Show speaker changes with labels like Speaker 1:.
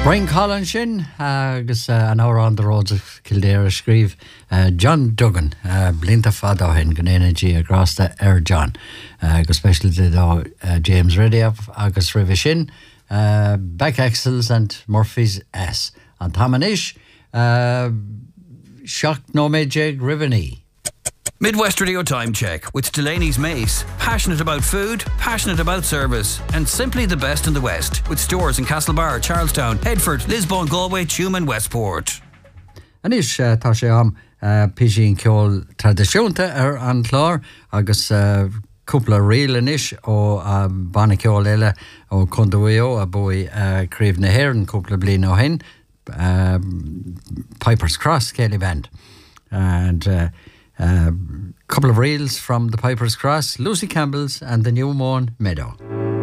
Speaker 1: Brian Collins sin agus an hour on the roads of Kildare scríb John Duggan blinta fada hen gan energy agrasta John agus special did James Reddy agus Rivi sin back axles and Murphy's S and Tamanish shock no majig Riveni.
Speaker 2: Midwest Radio Time Check with Delaney's Mace. Passionate about food, passionate about service, and simply the best in the West. With stores in Castlebar, Charlestown, Headford, Lisbon, Galway, Tuam and Westport.
Speaker 1: Anish tá sé am pidgin ceol tradiisiúnta an chlár agus cúpla rialanis ó banna ceol eile ó Conduio a bui críomh na Héireann cúpla bliain ó hin Piper's Cross Kelly Band and couple of reels from the Piper's Cross, Lucy Campbell's and the New Moon Meadow.